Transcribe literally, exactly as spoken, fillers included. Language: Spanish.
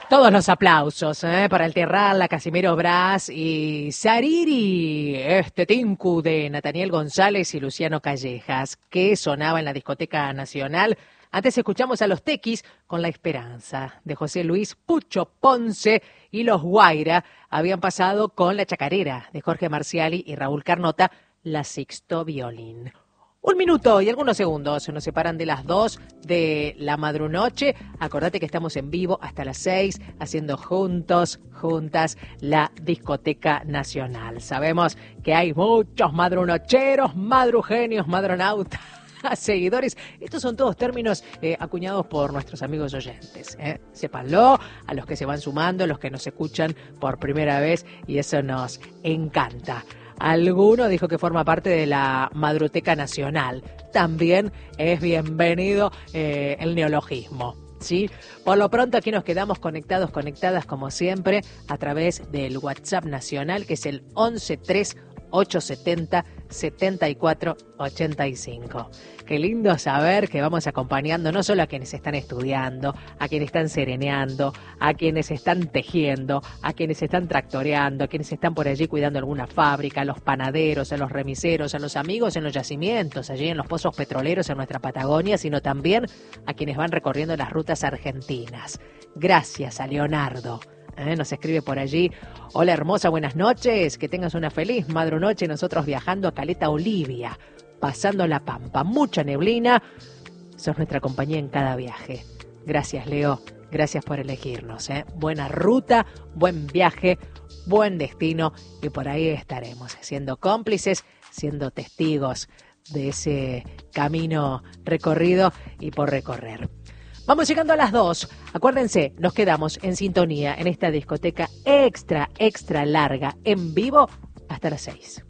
Todos los aplausos ¿eh? para el Tierral, Casimiro Braz y Sariri, este tinku de Nathaniel González y Luciano Callejas, que sonaba en la Discoteca Nacional. Antes escuchamos a los Tequis con La Esperanza, de José Luis Pucho Ponce, y los Guaira habían pasado con La Chacarera, de Jorge Marciali y Raúl Carnota, La Sixto Violín. Un minuto y algunos segundos nos separan de las dos de la madrunoche. Acordate que estamos en vivo hasta las seis, haciendo juntos, juntas, la Discoteca Nacional. Sabemos que hay muchos madrunocheros, madrugenios, madronautas, seguidores. Estos son todos términos eh, acuñados por nuestros amigos oyentes. ¿eh? Sépanlo, a los que se van sumando, a los que nos escuchan por primera vez, y eso nos encanta. Alguno dijo que forma parte de la Madruteca Nacional. También es bienvenido eh, el neologismo, ¿sí? Por lo pronto aquí nos quedamos conectados, conectadas como siempre a través del WhatsApp nacional, que es el once tres ocho setenta setenta y cuatro ochenta y cinco. Qué lindo saber que vamos acompañando no solo a quienes están estudiando, a quienes están sereneando, a quienes están tejiendo, a quienes están tractoreando, a quienes están por allí cuidando alguna fábrica, a los panaderos, a los remiseros, a los amigos en los yacimientos, allí en los pozos petroleros en nuestra Patagonia, sino también a quienes van recorriendo las rutas argentinas. Gracias a Leonardo. ¿Eh? Nos escribe por allí: hola hermosa, buenas noches, que tengas una feliz madrunoche. Nosotros viajando a Caleta Olivia, pasando la Pampa, mucha neblina, sos nuestra compañía en cada viaje. Gracias, Leo, gracias por elegirnos. ¿eh? Buena ruta, buen viaje, buen destino, y por ahí estaremos, siendo cómplices, siendo testigos de ese camino recorrido y por recorrer. Vamos llegando a las dos. Acuérdense, nos quedamos en sintonía en esta discoteca extra, extra larga, en vivo, hasta las seis.